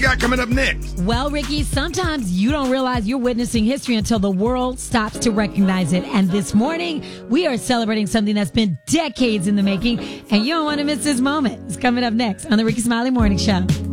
got coming up next? Well, Ricky, sometimes you don't realize you're witnessing history until the world stops to recognize it. And this morning, we are celebrating something that's been decades in the making, and you don't want to miss this moment. It's coming up next on the Ricky Smiley Morning Show.